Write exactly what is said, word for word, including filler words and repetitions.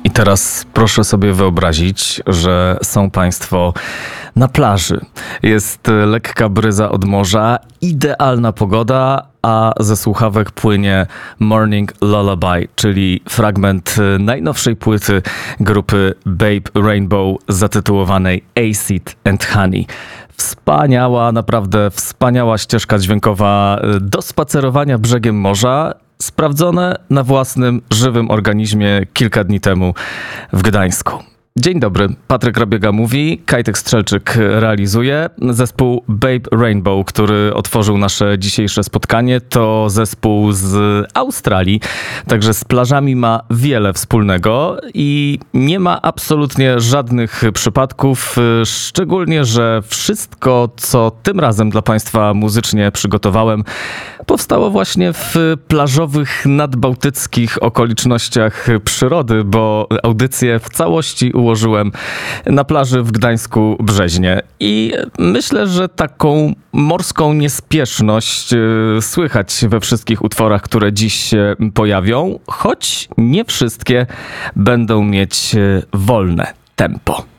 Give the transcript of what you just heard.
I teraz proszę sobie wyobrazić, że są Państwo na plaży. Jest lekka bryza od morza, idealna pogoda, a ze słuchawek płynie Morning Lullaby, czyli fragment najnowszej płyty grupy Babe Rainbow zatytułowanej Acid and Honey. Wspaniała, naprawdę wspaniała ścieżka dźwiękowa do spacerowania brzegiem morza, sprawdzone na własnym, żywym organizmie kilka dni temu w Gdańsku. Dzień dobry, Patryk Rabiega mówi, Kajtek Strzelczyk realizuje. Zespół Babe Rainbow, który otworzył nasze dzisiejsze spotkanie, to zespół z Australii, także z plażami ma wiele wspólnego i nie ma absolutnie żadnych przypadków, szczególnie, że wszystko, co tym razem dla Państwa muzycznie przygotowałem, powstało właśnie w plażowych, nadbałtyckich okolicznościach przyrody, bo audycję w całości ułożyłem na plaży w Gdańsku Brzeźnie. I myślę, że taką morską niespieszność słychać we wszystkich utworach, które dziś się pojawią, choć nie wszystkie będą mieć wolne tempo.